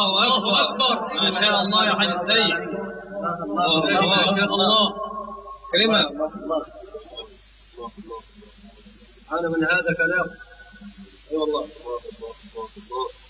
الله أكبر. ما شاء الله يا حاج سيد. ما شاء الله. كلمة. أنا من هذا كلام. أي والله.